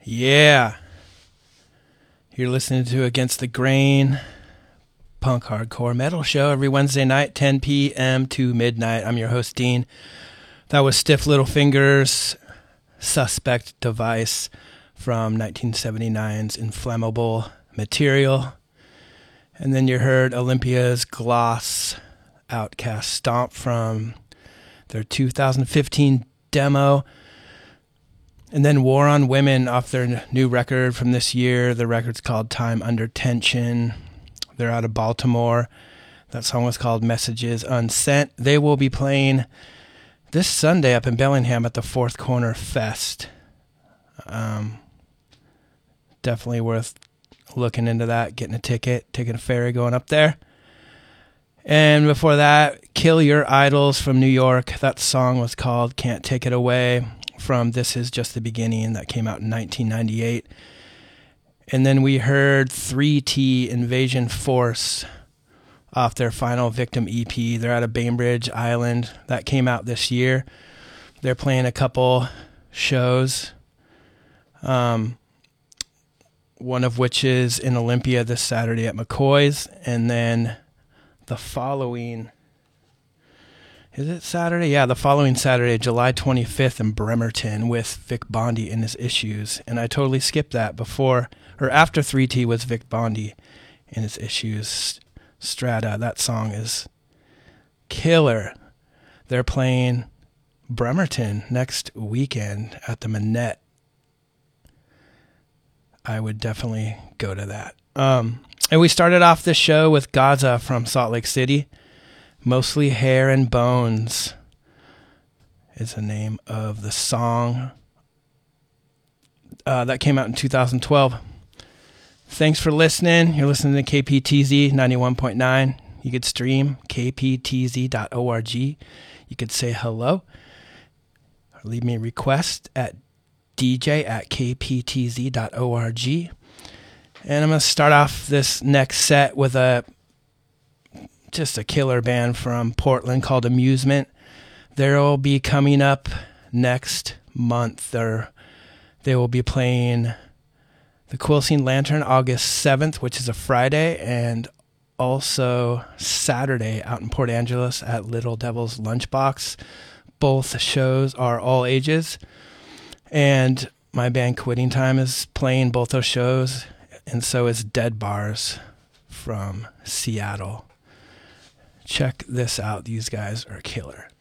Yeah. You're listening to Against the Grain, punk hardcore metal show every Wednesday night, 10 p.m. to midnight. I'm your host, Dean. That was Stiff Little Fingers' Suspect Device from 1979's Inflammable Material. And then you heard Olympia's Gloss Outcast Stomp from their 2015 demo. And then War on Women off their new record from this year. The record's called Time Under Tension. They're out of Baltimore. That song was called Messages Unsent. They will be playing this Sunday up in Bellingham at the Fourth Corner Fest. Definitely worth looking into that, getting a ticket, taking a ferry, going up there. And before that, Kill Your Idols from New York. That song was called Can't Take It Away from This Is Just the Beginning. That came out in 1998. And then we heard 3T Invasion Force off their Final Victim EP. They're out of Bainbridge Island. That came out this year. They're playing a couple shows. One of which is in Olympia this Saturday at McCoy's. And then the following... Is it Saturday? Yeah, the following Saturday, July 25th in Bremerton with Vic Bondi and His Issues. And I totally skipped that before, or after 3T was Vic Bondi and His Issues. Strata, that song is killer. They're playing Bremerton next weekend at the Manette. I would definitely go to that. And we started off this show with Gaza from Salt Lake City. Mostly Hair and Bones is the name of the song. That came out in 2012. Thanks for listening. You're listening to KPTZ 91.9. You could stream kptz.org. You could say hello. Or leave me a request at dj@kptz.org. And I'm going to start off this next set with just a killer band from Portland called Amusement. They'll be coming up next month. They will be playing the Quilcene Lantern August 7th, which is a Friday, and also Saturday out in Port Angeles at Little Devil's Lunchbox. Both shows are all ages. And my band Quitting Time is playing both those shows, and so is Dead Bars from Seattle. Check this out. These guys are killer.